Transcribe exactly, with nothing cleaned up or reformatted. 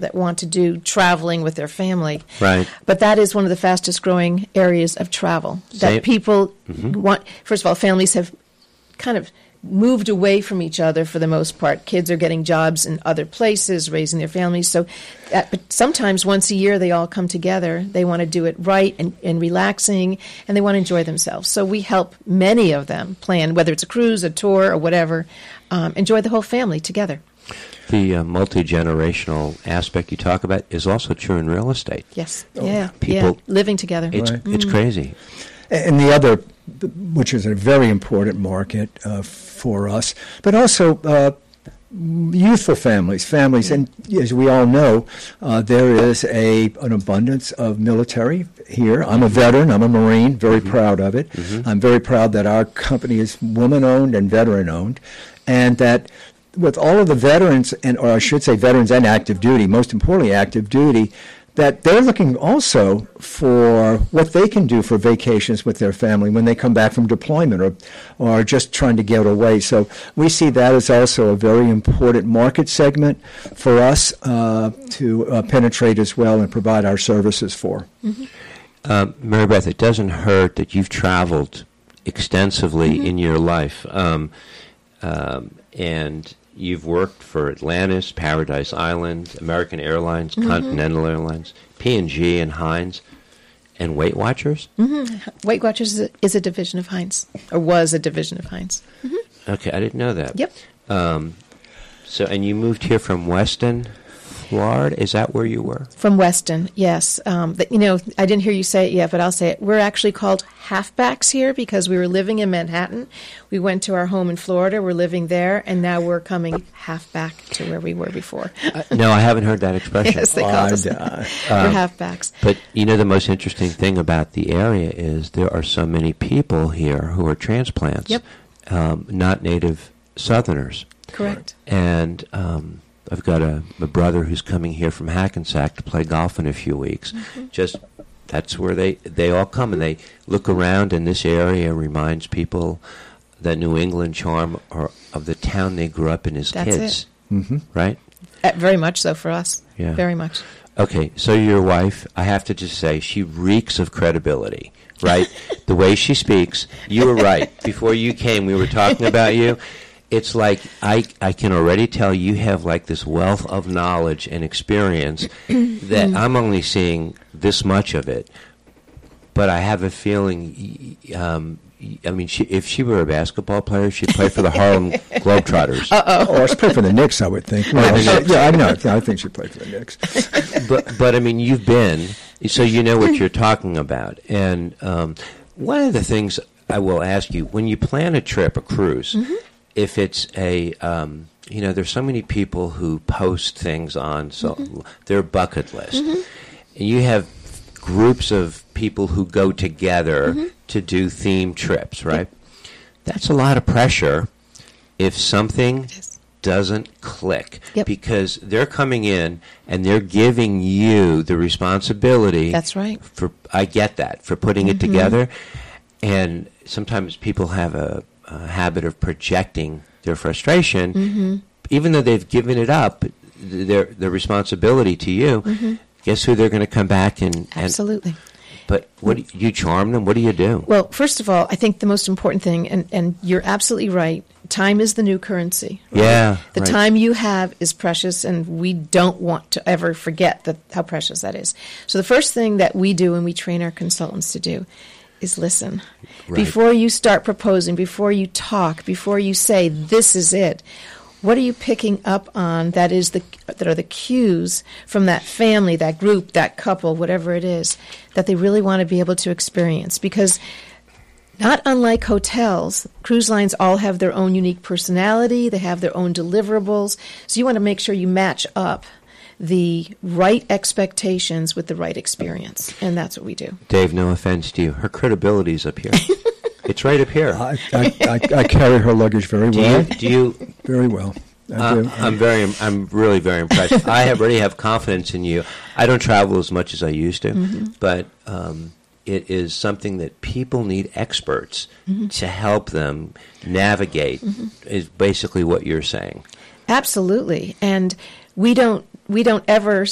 that want to do traveling with their family. Right. But that is one of the fastest growing areas of travel. Same. That people Mm-hmm. want, first of all, families have kind of moved away from each other for the most part. Kids are getting jobs in other places, raising their families. So that, but sometimes once a year they all come together. They want to do it right and, and relaxing, and they want to enjoy themselves. So we help many of them plan, whether it's a cruise, a tour, or whatever, um, enjoy the whole family together. The uh, multi-generational aspect you talk about is also true in real estate. Yes. Yeah. People- yeah. Living together. It's Right. it's crazy. And the other, which is a very important market uh, for us, but also uh, youthful families, families, and as we all know, uh, there is a an abundance of military here. I'm a veteran. I'm a Marine. Very Mm-hmm. proud of it. Mm-hmm. I'm very proud that our company is woman-owned and veteran-owned, and that with all of the veterans, and or I should say veterans and active duty, most importantly active duty, that they're looking also for what they can do for vacations with their family when they come back from deployment or or just trying to get away. So we see that as also a very important market segment for us uh, to uh, penetrate as well and provide our services for. Mm-hmm. Um, Mary Beth, it doesn't hurt that you've traveled extensively Mm-hmm. in your life, um, um, and you've worked for Atlantis, Paradise Island, American Airlines, Mm-hmm. Continental Airlines, P and G, and Heinz, and Weight Watchers. Mm-hmm. Weight Watchers is a, is a division of Heinz, or was a division of Heinz. Mm-hmm. Okay, I didn't know that. Yep. Um, so, and you moved here from Weston, Florida. Is that where you were? From Weston, yes. Um, but, you know, I didn't hear you say it yet, but I'll say it. We're actually called halfbacks here because we were living in Manhattan. We went to our home in Florida. We're living there, and now we're coming half back to where we were before. Uh, no, I haven't heard that expression. Yes, they called us. Uh, We're halfbacks. But you know, the most interesting thing about the area is there are so many people here who are transplants, Yep. um, not native Southerners. Correct. And um, I've got a, a brother who's coming here from Hackensack to play golf in a few weeks. Mm-hmm. Just that's where they, they all come, and they look around, and this area reminds people that New England charm or of the town they grew up in as That's kids, mhm. right? Uh, very much so for us. Yeah. Very much. Okay, so your wife, I have to just say, she reeks of credibility, right? The way she speaks, you were right. Before you came, we were talking about you. It's like I, I can already tell you have like this wealth of knowledge and experience that I'm only seeing this much of it. But I have a feeling, um, I mean, she, if she were a basketball player, she'd play for the Harlem Globetrotters. Oh, she played for the Knicks, I would think. Well, yeah, I know. Yeah, I think she played for the Knicks. But, but I mean, you've been, so you know what you're talking about. And um, one of the things I will ask you, when you plan a trip, a cruise, Mm-hmm. if it's a, um, you know, there's so many people who post things on so Mm-hmm. their bucket list. And you have groups of people who go together Mm-hmm. to do themed trips, right? That's a lot of pressure if something Yes. doesn't click, Yep. because they're coming in and they're giving you the responsibility. That's right. For I get that, for putting it together. And sometimes people have a, a habit of projecting their frustration, Mm-hmm. even though they've given it up, their their responsibility to you. Guess who they're going to come back and, and Absolutely. But what do you charm them? What do you do? Well, first of all, I think the most important thing, and, and you're absolutely right, time is the new currency. right? Yeah, The right. time you have is precious, and we don't want to ever forget that how precious that is. So the first thing that we do and we train our consultants to do is listen. Right. Before you start proposing, before you talk, before you say, this is it, what are you picking up on that is the that are the cues from that family, that group, that couple, whatever it is, that they really want to be able to experience? Because not unlike hotels, cruise lines all have their own unique personality, they have their own deliverables, so you want to make sure you match up the right expectations with the right experience, and that's what we do. Dave, no offense to you. Her credibility's up here. It's right up here. I, I, I, I carry her luggage very Do well. you? Do you? Very well. I Uh, do. I'm very. I'm really very impressed. I have already have confidence in you. I don't travel as much as I used to, but um, it is something that people need experts to help them navigate. Is basically what you're saying. Absolutely, and we don't we don't ever